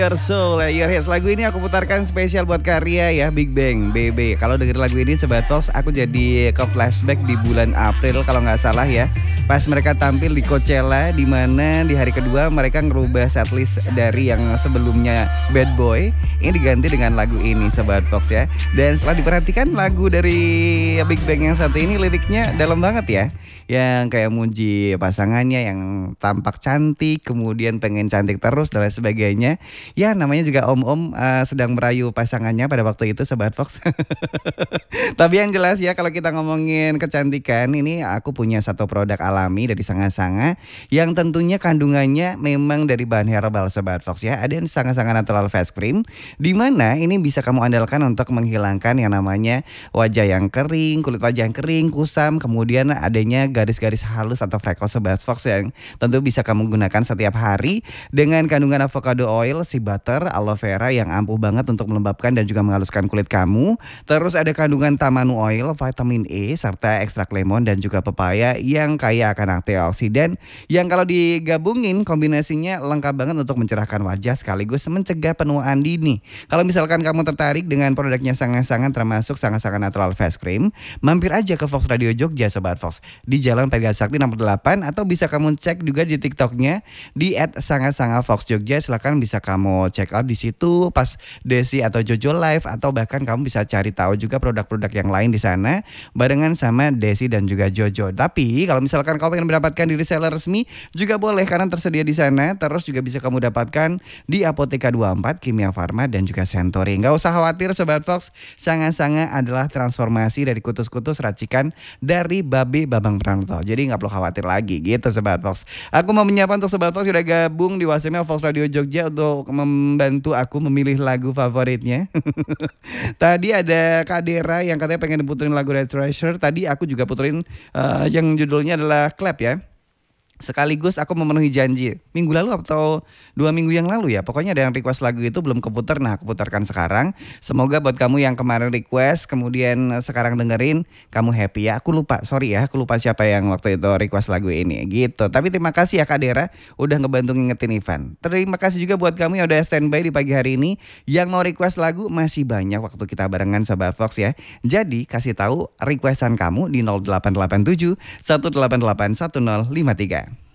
Your Soul, Your Hits. Lagu ini aku putarkan spesial buat karya ya, Big Bang, BB. Kalau denger lagu ini Sobat Fox, aku jadi ke flashback di bulan April kalau nggak salah ya. Pas mereka tampil di Coachella, di mana di hari kedua mereka ngerubah setlist dari yang sebelumnya Bad Boy. Ini diganti dengan lagu ini Sobat Fox ya. Dan setelah diperhatikan lagu dari Big Bang yang satu ini liriknya dalam banget ya. Yang kayak muji pasangannya yang tampak cantik, kemudian pengen cantik terus dan lain sebagainya. Ya namanya juga om-om sedang merayu pasangannya pada waktu itu Sobat Fox. Tapi yang jelas ya kalau kita ngomongin kecantikan, ini aku punya satu produk alami dari Sanga-Sanga yang tentunya kandungannya memang dari bahan herbal Sobat Fox ya. Ada yang Sanga-Sanga Natural Face Cream, di mana ini bisa kamu andalkan untuk menghilangkan yang namanya wajah yang kering, kulit wajah yang kering, kusam, kemudian adanya garis-garis halus atau freckles Sobat Fox yang tentu bisa kamu gunakan setiap hari dengan kandungan avocado oil, sea butter, aloe vera yang ampuh banget untuk melembabkan dan juga menghaluskan kulit kamu. Terus ada kandungan tamanu oil, vitamin E, serta ekstrak lemon dan juga pepaya yang kaya akan antioksidan yang kalau digabungin kombinasinya lengkap banget untuk mencerahkan wajah sekaligus mencegah penuaan dini. Kalau misalkan kamu tertarik dengan produknya Sanga-Sanga termasuk Sanga-Sanga Natural Face Cream, mampir aja ke Fox Radio Jogja Sobat Fox di Jalan Pegasan Sakti nomor 8 atau bisa kamu cek juga di TikToknya di @sanga-sanga-fox-jogja. Silakan bisa kamu check out di situ pas Desi atau Jojo live atau bahkan kamu bisa cari tahu juga produk-produk yang lain di sana barengan sama Desi dan juga Jojo. Tapi kalau misalkan kamu ingin mendapatkan di reseller resmi juga boleh karena tersedia di sana. Terus juga bisa kamu dapatkan di Apotheka 24, Kimia Farma dan juga Sentori. Nggak usah khawatir Sobat Fox, Sanga-Sanga adalah transformasi dari kutus-kutus racikan dari Babe Babang Pranto. Jadi nggak perlu khawatir lagi gitu Sobat Fox. Aku mau menyapa untuk Sobat Fox sudah gabung di WhatsApp Fox Radio Jogja untuk membantu aku memilih lagu favoritnya. Tadi ada Kak Dera yang katanya pengen puterin lagu dari Treasure. Tadi aku juga puterin yang judulnya adalah Clap ya. Sekaligus aku memenuhi janji minggu lalu atau 2 minggu yang lalu ya. Pokoknya ada yang request lagu itu belum keputar. Nah aku putarkan sekarang. Semoga buat kamu yang kemarin request kemudian sekarang dengerin kamu happy ya. Aku lupa, sorry ya, aku lupa siapa yang waktu itu request lagu ini gitu. Tapi terima kasih ya Kak Dera udah ngebantu ngingetin Ivan. Terima kasih juga buat kamu yang udah standby di pagi hari ini. Yang mau request lagu masih banyak waktu kita barengan Sobat Fox ya. Jadi kasih tahu requestan kamu di 0887 188 1053.